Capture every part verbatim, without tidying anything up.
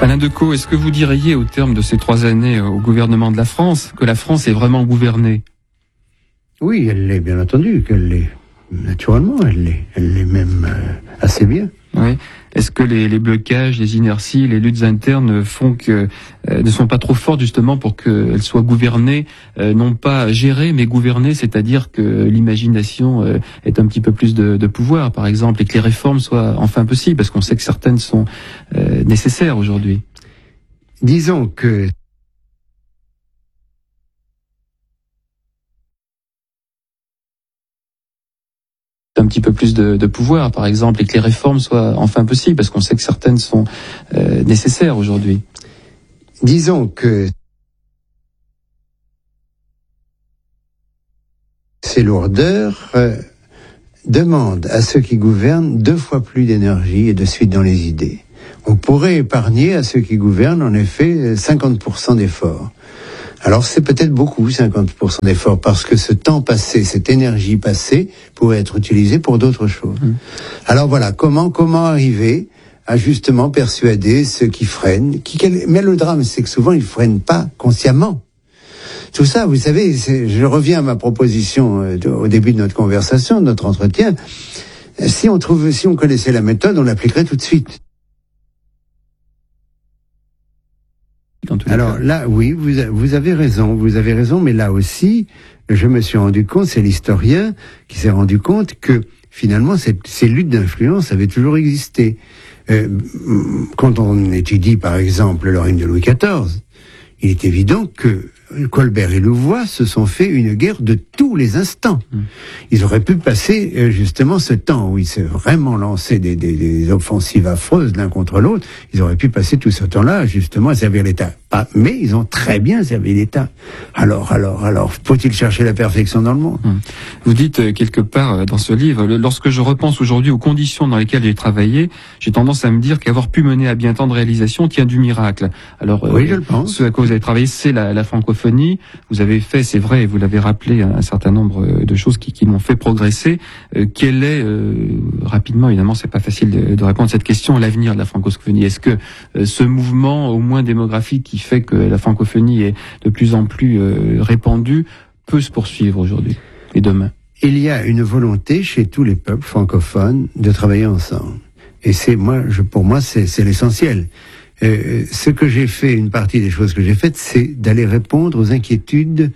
Alain Decaux, est-ce que vous diriez au terme de ces trois années au gouvernement de la France que la France est vraiment gouvernée? Oui, elle l'est, bien entendu, qu'elle l'est. Naturellement, elle l'est. Elle l'est même euh, assez bien. Oui. Est-ce que les, les blocages, les inerties, les luttes internes font que euh, ne sont pas trop fortes justement pour qu'elles soient gouvernées, euh, non pas gérées, mais gouvernées, c'est-à-dire que l'imagination euh, ait un petit peu plus de, de pouvoir, par exemple, et que les réformes soient enfin possibles, parce qu'on sait que certaines sont euh, nécessaires aujourd'hui. Disons que un petit peu plus de, de pouvoir, par exemple, et que les réformes soient enfin possibles, parce qu'on sait que certaines sont euh, nécessaires aujourd'hui. Disons que ces lourdeurs euh, demandent à ceux qui gouvernent deux fois plus d'énergie et de suite dans les idées. On pourrait épargner à ceux qui gouvernent, en effet, cinquante pour cent d'efforts. Alors c'est peut-être beaucoup, cinquante pour cent d'efforts, parce que ce temps passé, cette énergie passée, pourrait être utilisée pour d'autres choses. Mmh. Alors voilà, comment comment arriver à justement persuader ceux qui freinent, qui, mais le drame, c'est que souvent ils freinent pas consciemment. Tout ça, vous savez, c'est, je reviens à ma proposition euh, au début de notre conversation, de notre entretien. Si on trouve, si on connaissait la méthode, on l'appliquerait tout de suite. Alors là, oui, vous, vous avez raison, vous avez raison, mais là aussi, je me suis rendu compte, c'est l'historien qui s'est rendu compte que finalement, cette, ces luttes d'influence avaient toujours existé. Euh, quand on étudie, par exemple, le règne de Louis quatorze, il est évident que Colbert et Louvois se sont fait une guerre de tous les instants. Mmh. Ils auraient pu passer euh, justement ce temps où ils s'est vraiment lancé des, des, des offensives affreuses l'un contre l'autre. Ils auraient pu passer tout ce temps-là justement à servir l'État. Pas, mais ils ont très bien servi l'État. Alors, alors, alors, faut-il chercher la perfection dans le monde? Mmh. Vous dites euh, quelque part euh, dans ce livre, le, lorsque je repense aujourd'hui aux conditions dans lesquelles j'ai travaillé, j'ai tendance à me dire qu'avoir pu mener à bien tant de réalisations tient du miracle. Alors, oui, euh, je le pense. Ce à quoi vous avez travaillé, c'est la, la francophonie. Vous avez fait, c'est vrai, et vous l'avez rappelé, un certain nombre de choses qui, qui m'ont fait progresser. Euh, quel est, euh, rapidement, évidemment, c'est pas facile de, de répondre à cette question, l'avenir de la francophonie? Est-ce que euh, ce mouvement, au moins démographique, qui fait que la francophonie est de plus en plus euh, répandue, peut se poursuivre aujourd'hui et demain? Il y a une volonté chez tous les peuples francophones de travailler ensemble. Et c'est moi, je, pour moi, c'est, c'est l'essentiel. Euh, ce que j'ai fait, une partie des choses que j'ai faites, c'est d'aller répondre aux inquiétudes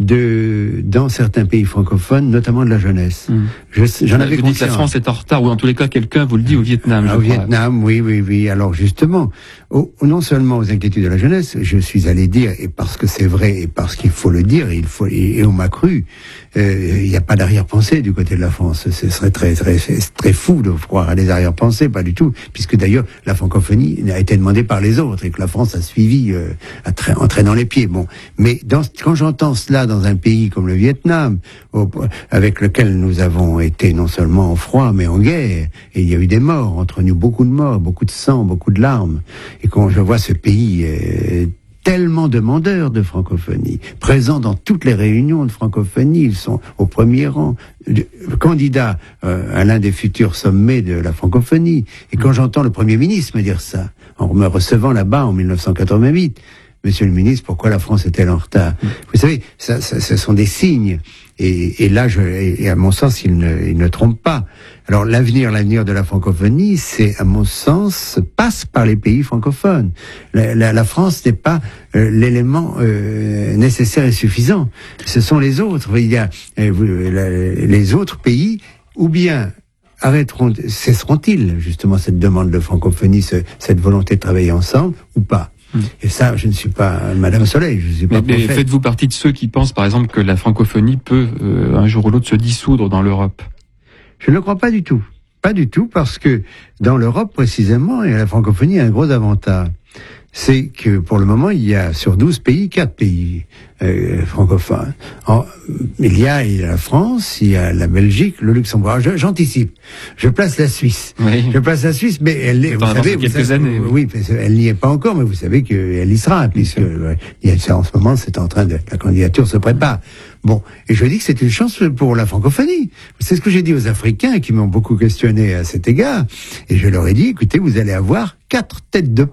de dans certains pays francophones, notamment de la jeunesse. Mmh. Je, j'en avais vous conscience. Dites la France est en retard, ou en tous les cas, quelqu'un vous le dit au Vietnam. Ah, je au crois. Vietnam, oui, oui, oui. Alors justement, au, non seulement aux inquiétudes de la jeunesse, je suis allé dire, et parce que c'est vrai, et parce qu'il faut le dire, et il faut, et, et on m'a cru, euh, il n'y a pas d'arrière-pensée du côté de la France. Ce serait très, très, très fou de croire à des arrière-pensées, pas du tout, puisque d'ailleurs la francophonie a été demandée par les autres et que la France a suivi, euh, a tra- en traînant les pieds. Bon, mais dans, quand j'entends cela dans un pays comme le Vietnam, au, avec lequel nous avons été non seulement en froid, mais en guerre, et il y a eu des morts entre nous, beaucoup de morts, beaucoup de sang, beaucoup de larmes, et quand je vois ce pays euh, tellement demandeur de francophonie, présent dans toutes les réunions de francophonie, ils sont au premier rang, candidats euh, à l'un des futurs sommets de la francophonie, et quand j'entends le Premier ministre me dire ça, en me recevant là-bas en mille neuf cent quatre-vingt-huit, Monsieur le ministre, pourquoi la France est-elle en retard? Mmh. Vous savez, ça, ça, ce sont des signes. Et, et là, je, et à mon sens, il ne, il ne trompe pas. Alors, l'avenir, l'avenir de la francophonie, c'est, à mon sens, passe par les pays francophones. La, la, la France n'est pas euh, l'élément euh, nécessaire et suffisant. Ce sont les autres. Il y a euh, vous, la, les autres pays, ou bien arrêteront, cesseront-ils justement cette demande de francophonie, ce, cette volonté de travailler ensemble, ou pas? Et ça, je ne suis pas Madame Soleil, je ne suis pas mais, mais faites-vous partie de ceux qui pensent, par exemple, que la francophonie peut, euh, un jour ou l'autre, se dissoudre dans l'Europe? Je ne le crois pas du tout. Pas du tout, parce que dans l'Europe, précisément, et la francophonie a un gros avantage. C'est que pour le moment, il y a sur douze pays, quatre pays euh, francophones. En, il, y a, il y a la France, il y a la Belgique, le Luxembourg. Je, j'anticipe. Je place la Suisse. Oui. Je place la Suisse, mais elle est, vous savez, vous quelques savez, années. Oui, oui, elle n'y est pas encore, mais vous savez qu'elle y sera, puisque ouais, il y a, en ce moment, c'est en train de, la candidature se prépare. Bon, et je dis que c'est une chance pour la francophonie. C'est ce que j'ai dit aux Africains qui m'ont beaucoup questionné à cet égard. Et je leur ai dit, écoutez, vous allez avoir quatre têtes de pont.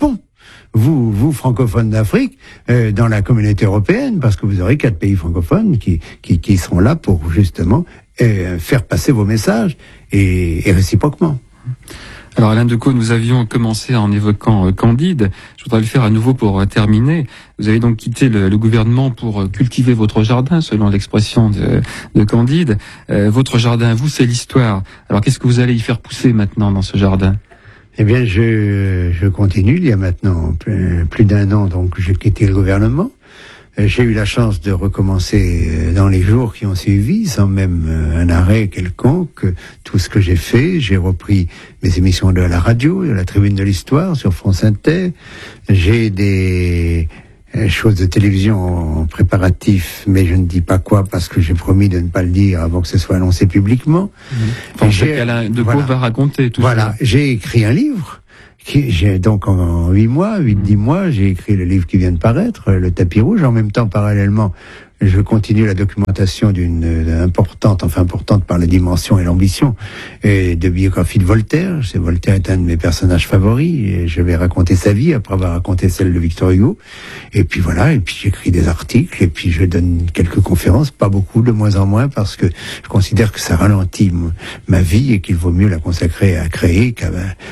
vous, vous francophones d'Afrique, euh, dans la communauté européenne, parce que vous aurez quatre pays francophones qui, qui, qui seront là pour justement euh, faire passer vos messages et, et réciproquement. Alors Alain Decaux, nous avions commencé en évoquant euh, Candide. Je voudrais le faire à nouveau pour euh, terminer. Vous avez donc quitté le, le gouvernement pour euh, cultiver votre jardin, selon l'expression de, de Candide. Euh, votre jardin, vous, c'est l'histoire. Alors qu'est-ce que vous allez y faire pousser maintenant dans ce jardin ? Eh bien, je, je continue. Il y a maintenant plus, plus d'un an, donc j'ai quitté le gouvernement. J'ai eu la chance de recommencer dans les jours qui ont suivi, sans même un arrêt quelconque, tout ce que j'ai fait. J'ai repris mes émissions de la radio, de la Tribune de l'Histoire sur France Inter. J'ai des choses de télévision en préparatif, mais je ne dis pas quoi parce que j'ai promis de ne pas le dire avant que ce soit annoncé publiquement. Mmh. Enfin, j'ai, Alain Decaux voilà, va raconter tout voilà, ça. Voilà, j'ai écrit un livre. J'ai donc en huit mois, huit dix mois, j'ai écrit le livre qui vient de paraître, Le Tapis Rouge. En même temps, parallèlement, je continue la documentation d'une importante, enfin importante par la dimension et l'ambition, et de biographie de Voltaire. C'est Voltaire est un de mes personnages favoris, et je vais raconter sa vie après avoir raconté celle de Victor Hugo. Et puis voilà, et puis j'écris des articles, et puis je donne quelques conférences, pas beaucoup, de moins en moins, parce que je considère que ça ralentit ma vie et qu'il vaut mieux la consacrer à créer qu'à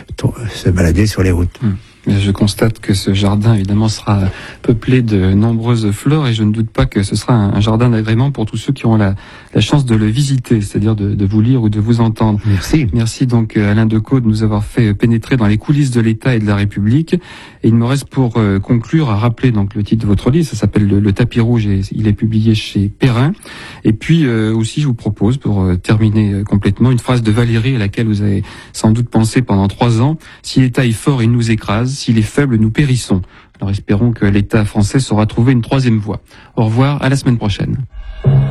se balader sur les routes. Mmh. Je constate que ce jardin, évidemment, sera peuplé de nombreuses fleurs et je ne doute pas que ce sera un jardin d'agrément pour tous ceux qui auront la, la chance de le visiter, c'est-à-dire de, de vous lire ou de vous entendre. Merci. Merci donc Alain Decaux de nous avoir fait pénétrer dans les coulisses de l'État et de la République. Et il me reste pour euh, conclure à rappeler donc le titre de votre livre, ça s'appelle Le, le Tapis Rouge et il est publié chez Perrin. Et puis euh, aussi, je vous propose, pour euh, terminer euh, complètement, une phrase de Valéry à laquelle vous avez sans doute pensé pendant trois ans. Si l'État est fort, il nous écrase. S'il est faible, nous périssons. Alors espérons que l'État français saura trouver une troisième voie. Au revoir, à la semaine prochaine.